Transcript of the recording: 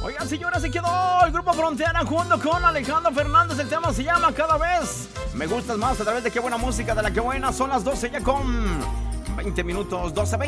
Oigan, señora, se quedó el Grupo Frontera junto con Alejandro Fernández. El tema se llama Cada Vez Me Gustas Más, a través de Qué Buena Música, de la que buena. Son las 12 ya con 20 minutos, 12:20.